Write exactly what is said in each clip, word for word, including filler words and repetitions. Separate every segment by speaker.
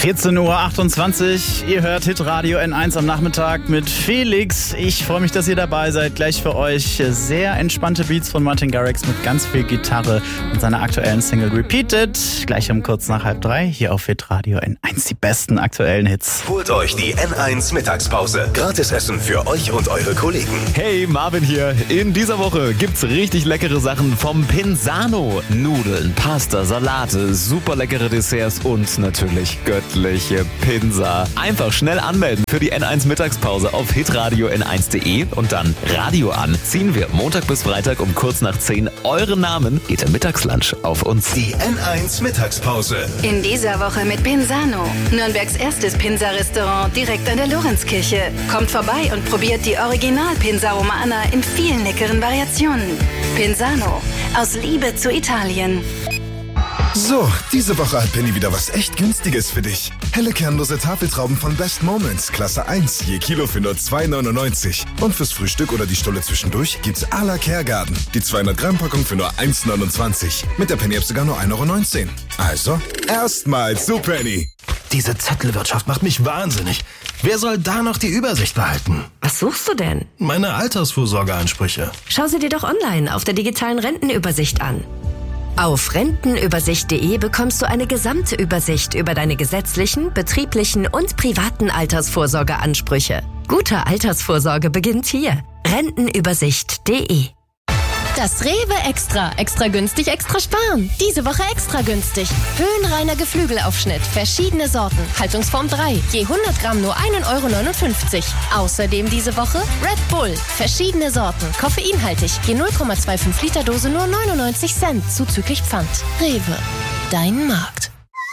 Speaker 1: vierzehn Uhr achtundzwanzig, ihr hört Hitradio N eins am Nachmittag mit Felix. Ich freue mich, dass ihr dabei seid. Gleich für euch sehr entspannte Beats von Martin Garrix mit ganz viel Gitarre und seiner aktuellen Single Repeated. Gleich um kurz nach halb drei hier auf Hitradio N eins, die besten aktuellen Hits.
Speaker 2: Holt euch die N eins Mittagspause. Gratis Essen für euch und eure Kollegen.
Speaker 3: Hey, Marvin hier. In dieser Woche gibt's richtig leckere Sachen vom Pinzano. Nudeln, Pasta, Salate, super leckere Desserts und natürlich göttliche Pinsa. Einfach schnell anmelden für die N eins Mittagspause auf hitradio n eins punkt de und dann Radio an. Ziehen wir Montag bis Freitag um kurz nach zehn euren Namen, geht der Mittagslunch auf uns.
Speaker 2: Die N eins Mittagspause.
Speaker 4: In dieser Woche mit Pinzano. Nürnbergs erstes Pinsa-Restaurant direkt an der Lorenzkirche. Kommt vorbei und probiert die Original-Pinsa Romana in vielen leckeren Variationen. Pinzano. Aus Liebe zu Italien.
Speaker 5: So, diese Woche hat Penny wieder was echt Günstiges für dich. Helle kernlose Tafeltrauben von Best Moments, Klasse eins, je Kilo für nur zwei neunundneunzig. Und fürs Frühstück oder die Stulle zwischendurch gibt's à la Kergarten. Die zweihundert Gramm Packung für nur eins neunundzwanzig. Mit der Penny-App sogar nur ein Euro neunzehn. Also, erstmals zu Penny.
Speaker 6: Diese Zettelwirtschaft macht mich wahnsinnig. Wer soll da noch die Übersicht behalten?
Speaker 7: Was suchst du denn?
Speaker 6: Meine Altersvorsorgeansprüche.
Speaker 7: Schau sie dir doch online auf der digitalen Rentenübersicht an. Auf rentenübersicht punkt de bekommst du eine gesamte Übersicht über deine gesetzlichen, betrieblichen und privaten Altersvorsorgeansprüche. Gute Altersvorsorge beginnt hier. rentenübersicht punkt de.
Speaker 8: Das Rewe Extra. Extra günstig, extra sparen. Diese Woche extra günstig. Höhenreiner Geflügelaufschnitt. Verschiedene Sorten. Haltungsform drei. Je hundert Gramm nur ein Euro neunundfünfzig. Außerdem diese Woche Red Bull. Verschiedene Sorten. Koffeinhaltig. Je null Komma fünfundzwanzig Liter Dose nur neunundneunzig Cent. Zuzüglich Pfand. Rewe. Dein Markt.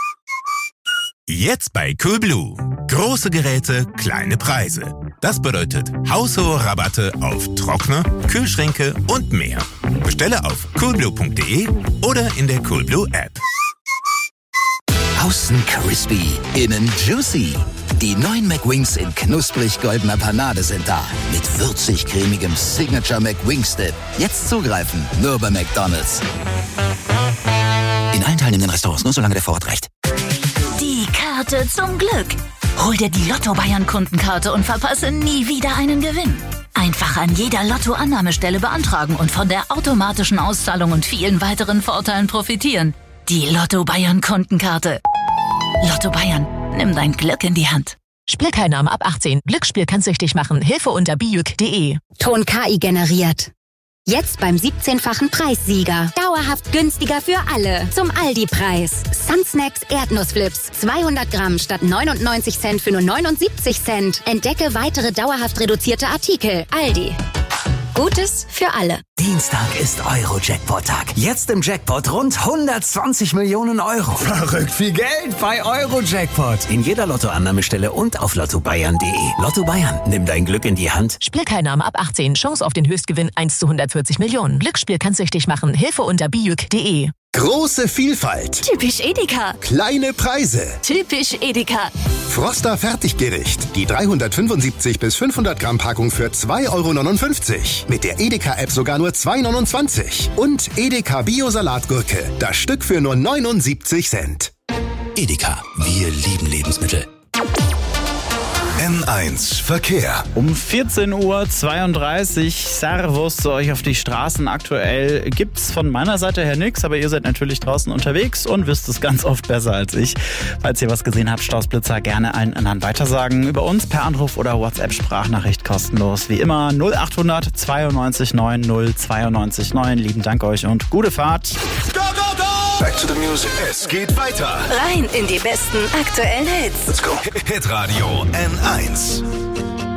Speaker 9: Jetzt bei Coolblue. Große Geräte, kleine Preise. Das bedeutet haushohe Rabatte auf Trockner, Kühlschränke und mehr. Bestelle auf coolblue punkt de oder in der Coolblue App.
Speaker 10: Außen crispy, innen juicy. Die neuen McWings in knusprig goldener Panade sind da. Mit würzig-cremigem Signature McWings Dip. Jetzt zugreifen, nur bei McDonald's. In allen teilnehmenden Restaurants, nur solange der Vorrat reicht.
Speaker 11: Die Karte zum Glück. Hol dir die Lotto Bayern Kundenkarte und verpasse nie wieder einen Gewinn. Einfach an jeder Lotto-Annahmestelle beantragen und von der automatischen Auszahlung und vielen weiteren Vorteilen profitieren. Die Lotto Bayern Kundenkarte. Lotto Bayern, nimm dein Glück in die Hand.
Speaker 12: Spielteilnahme ab achtzehn. Glücksspiel kann süchtig machen. Hilfe unter bijuk punkt de.
Speaker 13: Ton K I generiert. Jetzt beim siebzehnfachen Preissieger. Dauerhaft günstiger für alle. Zum Aldi-Preis. Sunsnacks Erdnussflips. zweihundert Gramm statt neunundneunzig Cent für nur neunundsiebzig Cent. Entdecke weitere dauerhaft reduzierte Artikel. Aldi. Gutes für alle.
Speaker 10: Dienstag ist Euro-Jackpot-Tag. Jetzt im Jackpot rund hundertzwanzig Millionen Euro.
Speaker 6: Verrückt viel Geld bei Euro-Jackpot.
Speaker 10: In jeder Lottoannahmestelle und auf lotto bayern punkt de. Lotto Bayern, nimm dein Glück in die Hand.
Speaker 12: Spielteilnahme ab achtzehn. Chance auf den Höchstgewinn eins zu hundertvierzig Millionen. Glücksspiel kann süchtig machen. Hilfe unter bijuk punkt de.
Speaker 2: Große Vielfalt.
Speaker 11: Typisch Edeka.
Speaker 2: Kleine Preise.
Speaker 11: Typisch Edeka.
Speaker 2: Froster Fertiggericht. Die dreihundertfünfundsiebzig bis fünfhundert Gramm Packung für zwei Euro neunundfünfzig. Mit der Edeka-App sogar nur zwei Euro neunundzwanzig. Und Edeka Bio-Salatgurke. Das Stück für nur neunundsiebzig Cent.
Speaker 10: Edeka. Wir lieben Lebensmittel.
Speaker 2: N eins Verkehr.
Speaker 1: Um vierzehn Uhr zweiunddreißig, Servus zu euch auf die Straßen. Aktuell gibt's von meiner Seite her nichts, aber ihr seid natürlich draußen unterwegs und wisst es ganz oft besser als ich. Falls ihr was gesehen habt, Stausblitzer, gerne allen anderen weitersagen. Über uns per Anruf oder WhatsApp-Sprachnachricht kostenlos. Wie immer null achthundert zweiundneunzig neun null zweiundneunzig neun. Lieben Dank euch und gute Fahrt.
Speaker 2: Go, go, go! Back to the music. Es geht weiter.
Speaker 4: Rein in die besten aktuellen Hits.
Speaker 2: Let's go. Hitradio N eins.